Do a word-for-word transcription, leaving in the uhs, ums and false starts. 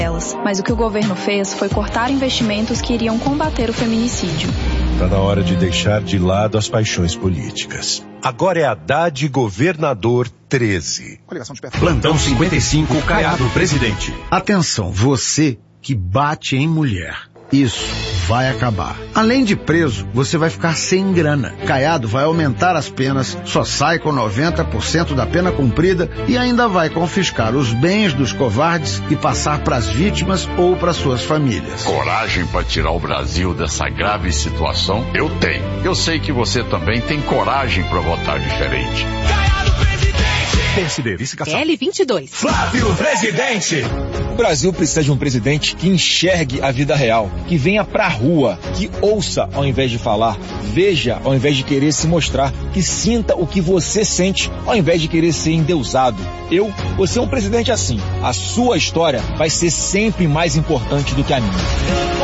delas. Mas o que o governo fez foi cortar investimentos que iriam combater o feminicídio. Está na hora de deixar de lado as paixões políticas. Agora é Haddad Governador treze. Plantão cinquenta e cinco, Caiado Presidente. Atenção, você que bate em mulher. Isso vai acabar. Além de preso, você vai ficar sem grana. Caiado vai aumentar as penas, só sai com noventa por cento da pena cumprida e ainda vai confiscar os bens dos covardes e passar para as vítimas ou para suas famílias. Coragem para tirar o Brasil dessa grave situação? Eu tenho. Eu sei que você também tem coragem para votar diferente. Caiado Presidente. P S D, vice-caçado. L vinte e dois. Flávio Presidente. O Brasil precisa de um presidente que enxergue a vida real, que venha pra rua, que ouça ao invés de falar, veja ao invés de querer se mostrar, que sinta o que você sente ao invés de querer ser endeusado. Eu vou ser um presidente assim. A sua história vai ser sempre mais importante do que a minha.